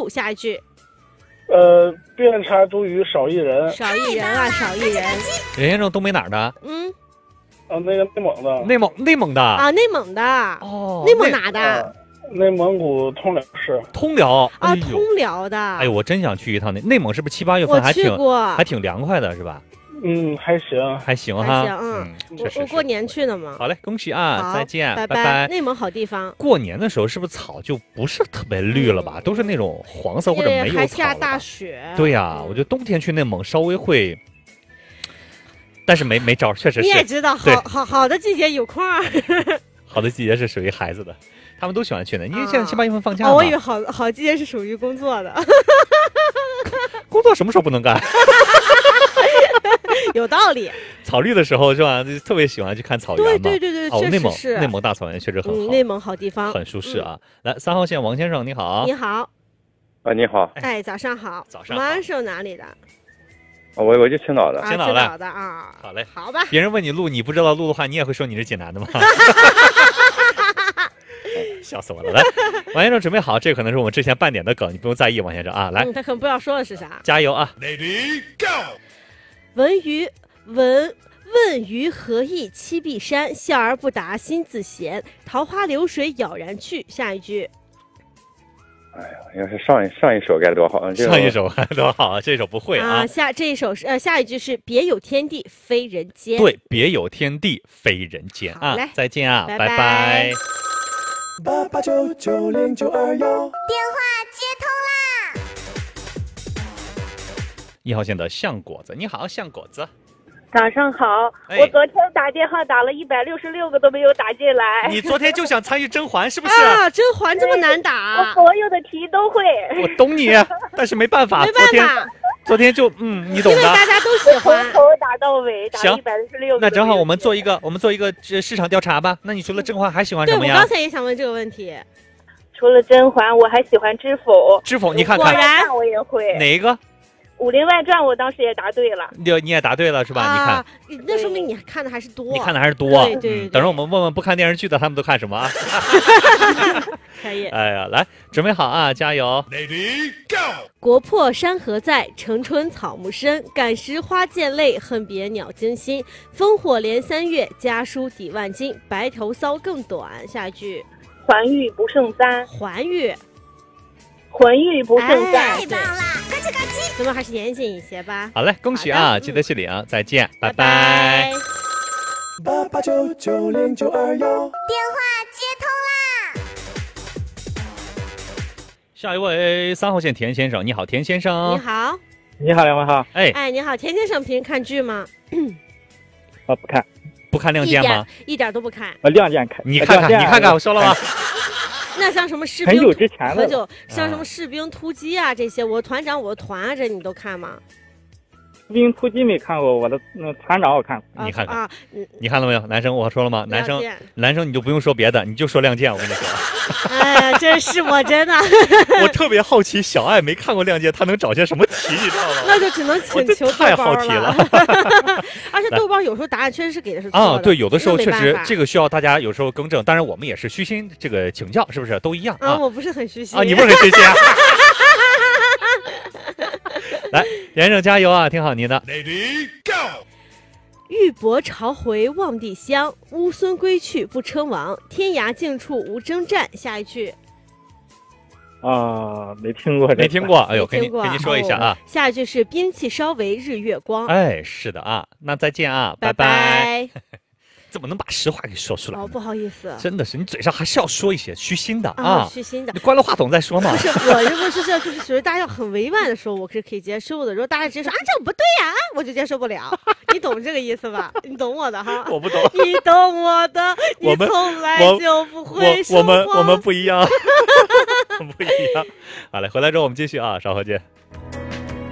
土，下一句。 遍插茱萸少一人。 少一人啊，少一人。 任先生东北哪儿的？ 那个内蒙的。 内蒙的啊，内蒙的。 哦， 内蒙哪的？ 内蒙古通辽市。 通辽啊，通辽的。 哎呦，我真想去一趟内蒙，是不是7、8月份还挺凉快的，是吧？ 还行， 还行哈。 我过年去的嘛。 好嘞，恭喜啊，再见， 拜拜。 内蒙好地方。 过年的时候是不是草就不是特别绿了吧？都是那种黄色或者没有草了吧。 还下大雪。 对呀，我觉得冬天去内蒙稍微会，但是没招，确实是。 你也知道，好的季节有空。 好的季节是属于孩子的，他们都喜欢去的。因为现在7、8月份放假嘛。 我以为好季节是属于工作的。 工作什么时候不能干？ 有道理。 草绿的时候是吧？特别喜欢去看草原嘛。 对，确实是。 内蒙大草原确实很好。 内蒙好地方， 很舒适啊。来，3号线王先生，你好。 你好。 你好。 哎，早上好。 早上好。 王安是哪里的？ 我就青岛的。 青岛的啊。 好嘞， 好吧。 别人问你路，你不知道路的话，你也会说你是济南的吗？笑死我了！来，王先生准备好，这可能是我们之前半点的梗，你不用在意，王先生啊。来， 他可能不知道说的是啥。 加油啊 ！Lady Go。 问鱼何意栖碧山？笑而不答心自闲。桃花流水杳然去。下一句。 哎呀，要是上一首该多好！ 上一首该多好啊！这首不会啊。 这一首是下一句是别有天地非人间。 对，别有天地非人间啊！再见啊，拜拜。 88990921， 电话接通啦 ！1号线的橡果子，你好，橡果子。 早上好，我昨天打电话打了166个都没有打进来。 你昨天就想参与甄嬛是不是？ 啊，甄嬛这么难打？ 我所有的题都会。 我懂你，但是没办法，昨天就你懂的。 因为大家都喜欢， 从头打到尾，打了166个。 那正好我们做一个市场调查吧。那你除了甄嬛还喜欢什么呀？ 对，我刚才也想问这个问题。 除了甄嬛，我还喜欢知否。 知否，你看看。 果然我也会。 哪一个？ 武林外传我当时也答对了。 你也答对了是吧？你看，那说明你看的还是多。 你看的还是多。 对。 等着我们问问不看电视剧的他们都看什么啊？ 可以。 哎呀，来，准备好啊，加油 ！Lady Go。 国破山河在，城春草木深。感时花溅泪，恨别鸟惊心。烽火连3月，家书抵万金。白头搔更短。下一句。 还玉不胜簪。 还玉不胜簪。 太棒了！ 咱们还是严谨一些吧。 好嘞，恭喜啊！记得去领，再见，拜拜。 88990921， 电话接通啦！ 下一位3号线田先生，你好，田先生。 你好。 你好，两位好。 哎，你好，田先生，平时看剧吗？ 不看。 不看亮剑吗？ 一点都不看。 亮剑看。 你看看，我说了吗？ 那像什么士兵， 很久之前的， 像什么士兵突击啊这些，我团长我团啊这你都看吗？ 士兵突击没看过，我的团长我看过。 你看看你看了没有？男生我说了吗？男生你就不用说别的，你就说亮剑，我跟你说。 哎，这是我真的。 我特别好奇，小爱没看过亮剑，他能找些什么题，你知道吗？ 那就只能请求太好奇了。 而且豆包有时候答案确实是给的是错的。 啊，对，有的时候确实这个需要大家有时候更正，当然我们也是虚心这个请教，是不是都一样啊？ 我不是很虚心啊，你不是很虚心啊？来，先生加油啊！听好你的。 Lady Go。 玉帛朝回望帝乡，乌孙归去不称王。天涯尽处无征战。下一句。 没听过。 哎呦，给你说一下啊。 下一句是兵器稍微日月光。 哎，是的啊，那再见啊，拜拜。怎么能把实话给说出来？ 不好意思， 真的是你嘴上还是要说一些虚心的虚心的。 你关了话筒再说嘛。 不是，我如果是这就是属于大家要很委婉的说，我是可以接受的。如果大家直接说这不对呀，我就接受不了。你懂这个意思吧？你懂我的哈。 我不懂。 你懂我的，你从来就不会说谎。 我们不一样，不一样。好嘞，回来之后我们继续啊，稍后见。